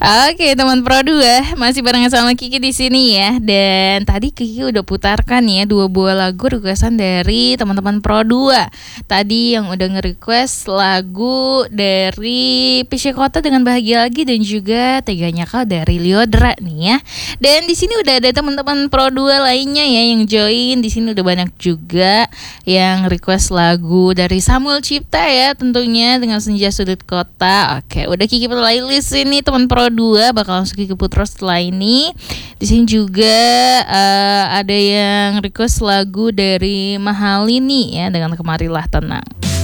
Oke, teman Pro 2 masih barengan sama Kiki di sini ya. Dan tadi Kiki udah putarkan ya dua buah lagu requestan dari teman-teman Pro 2. Tadi yang udah nge-request lagu dari Pisce Kota dengan Bahagia Lagi dan juga Teganya Kau dari Lyodra nih ya. Dan di sini udah ada teman-teman Pro 2 lainnya ya yang join. Di sini udah banyak juga yang request lagu dari Samuel Cipta ya, tentunya dengan Senja Sudut Kota. Oke, udah Kiki playlist ini teman Pro 2 bakal langsung Kiki putar setelah ini. Di sini juga ada yang request lagu dari Mahalini ya dengan Kemarilah Tenang.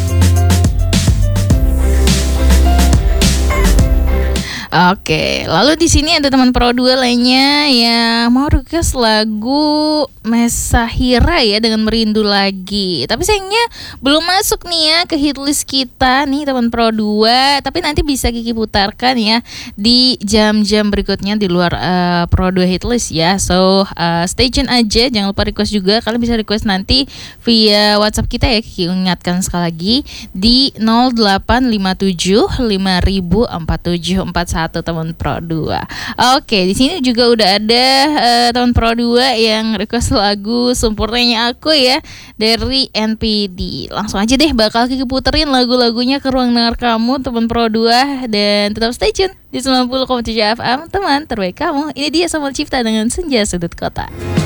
Oke, lalu di sini ada teman Pro 2 lainnya yang mau request lagu Mesahira ya dengan Merindu Lagi. Tapi sayangnya belum masuk nih ya ke hitlist kita nih teman Pro 2. Tapi nanti bisa Kiki putarkan ya di jam-jam berikutnya di luar Pro 2 hitlist ya. So stay tune aja, jangan lupa request juga. Kalian bisa request nanti via WhatsApp kita ya. Kiki ingatkan sekali lagi di 0857 504741 teman Pro 2. Oke, di sini juga udah ada teman Pro 2 yang request lagu Sempurnanya Aku ya dari NPD. Langsung aja deh bakal Kiki puterin lagu-lagunya ke ruang dengar kamu teman Pro 2 dan tetap stay tune di 90,7 FM teman terbaik kamu. Ini dia Samuel Cipta dengan Senja Sudut Kota.